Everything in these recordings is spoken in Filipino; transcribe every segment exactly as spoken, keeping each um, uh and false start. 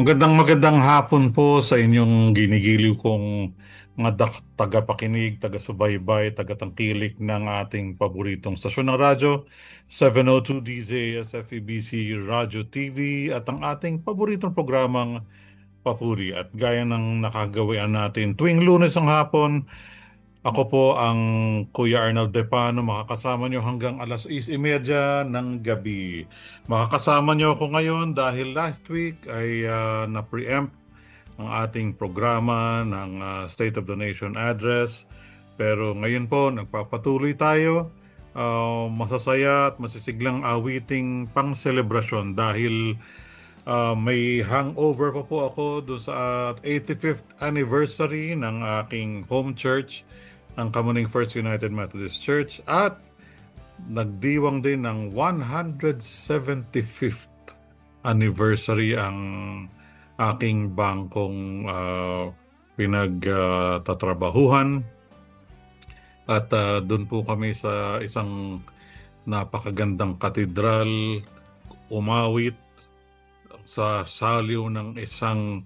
Magandang magandang hapon po sa inyong ginigiliw kong mga dak- tagapakinig, taga-subaybay, taga-tangkilik ng ating paboritong stasyon ng radyo, seven oh two D Z S F E B C Radio T V at ang ating paboritong programang Papuri. At gaya ng nakagawian natin tuwing Lunes ang hapon, ako po ang Kuya Arnold Depano, makakasama nyo hanggang alas sais trenta ng gabi. Makakasama nyo ako ngayon dahil last week ay ah, na-preempt ang ating programa ng ah, State of the Nation Address. Pero ngayon po, nagpapatuloy tayo. Ah, masasaya at masisiglang awiting pang-selebrasyon dahil ah, may hangover pa po ako doon sa ah, eighty-fifth anniversary ng aking home church, ang Kamuning First United Methodist Church, at nagdiwang din ng one hundred seventy-fifth anniversary ang aking bangkong uh, pinagtatrabahuhan. At uh, doon po kami sa isang napakagandang katedral umawit sa saliw ng isang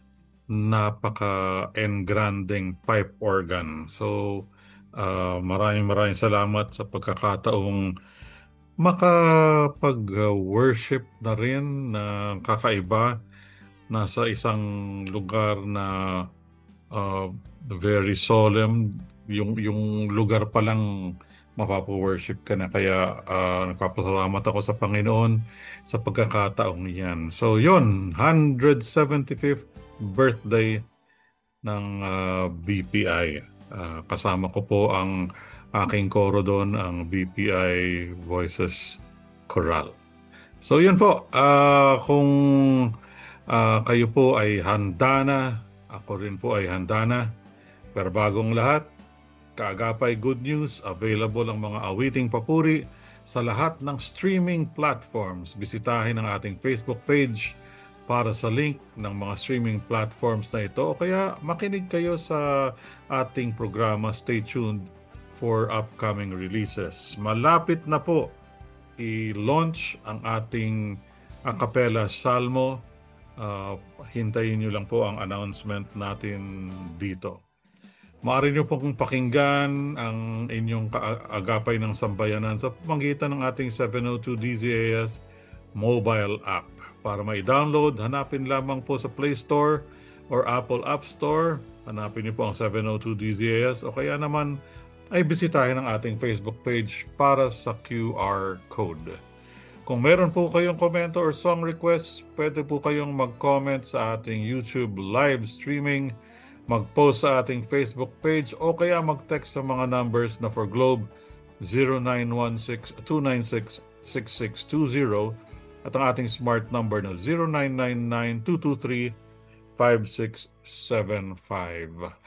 napaka-engranding pipe organ. So, uh, maraming maraming salamat sa pagkakataong makapag-worship na rin na kakaiba. Nasa isang lugar na uh, very solemn. Yung, yung lugar pa lang mapapo-worship ka na. Kaya uh, nagpapasalamat ako sa Panginoon sa pagkakataong yan. So yun, one hundred seventy-fifth birthday ng uh, B P I. Uh, kasama ko po ang aking koro doon, ang B P I Voices Choral. So yun po, uh, kung uh, kayo po ay handa na, ako rin po ay handa na. Pero bagong lahat, kaagapay good news, available ang mga awiting papuri sa lahat ng streaming platforms. Bisitahin ang ating Facebook page para sa link ng mga streaming platforms na ito o kaya makinig kayo sa ating programa. Stay tuned for upcoming releases. Malapit na po i-launch ang ating a cappella salmo. Uh, hintayin nyo lang po ang announcement natin dito. Maaari nyo pong pakinggan ang inyong kaagapay ng sambayanan sa pamamagitan ng ating seven oh two D Z A S mobile app. Para mai-download, hanapin lamang po sa Play Store or Apple App Store. Hanapin niyo po ang seven oh two D Z A S o kaya naman ay bisitahin ang ating Facebook page para sa Q R code. Kung meron po kayong komento or song requests, pwede po kayong mag-comment sa ating YouTube live streaming, mag-post sa ating Facebook page o kaya mag-text sa mga numbers na for Globe zero nine one six two nine six six six two zero at ang ating smart number na zero nine nine nine two two three five six seven five.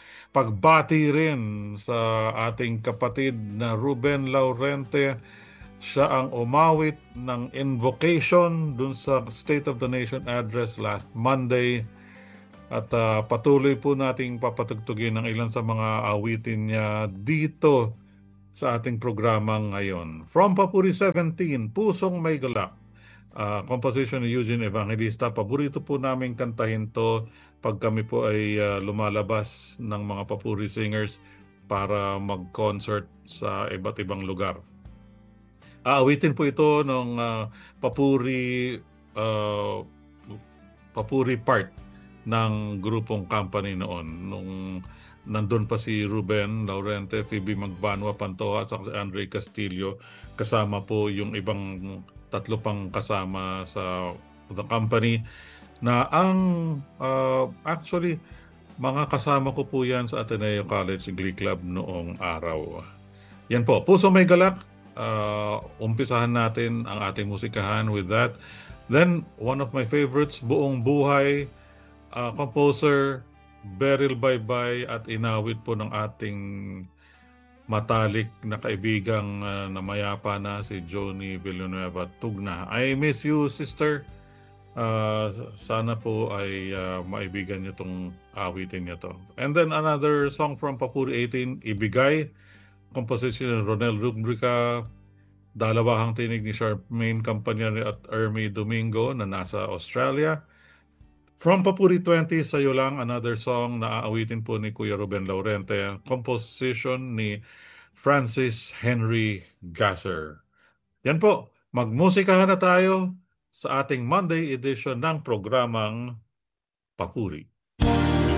Pagbati rin sa ating kapatid na Ruben Laurente. Siya ang umawit ng invocation dun sa State of the Nation address last Monday. At uh, patuloy po nating papatugtugin ng ilan sa mga awitin niya dito sa ating programa ngayon. From Papuri seventeen, Pusong May Galak. Uh, composition ni Eugene Evangelista. Paborito po namin kantahin to pag kami po ay uh, lumalabas ng mga papuri singers para mag-concert sa iba't ibang lugar. Aawitin po ito ng uh, papuri uh, papuri part ng grupong company noon. Nung nandun pa si Ruben Laurente, Phoebe Magbanwa Pantoja, at si Andre Castillo, kasama po yung ibang tatlo pang kasama sa the company na ang uh, actually mga kasama ko po yan sa Ateneo College Glee Club noong araw. Yan po, Puso May Galak. Uh, umpisahan natin ang ating musikahan with that. Then, one of my favorites, Buong Buhay, uh, composer Beryl Baybay at inawit po ng ating matalik na kaibigang uh, namayapa na si Johnny Villanueva Tugna. I miss you, sister. Uh, sana po ay uh, maibigan niyo tong awitin niyo to. And then another song from Papuri eighteen, Ibigay, composition ni Ronel Rubrica, dalawahang tinig ni Charmaine Campagnari at Ermi Domingo na nasa Australia. From Papuri twenty, sa'yo lang, another song na aawitin po ni Kuya Ruben Laurente, composition ni Francis Henry Gasser. Yan po, magmusikahan na tayo sa ating Monday edition ng programang Papuri.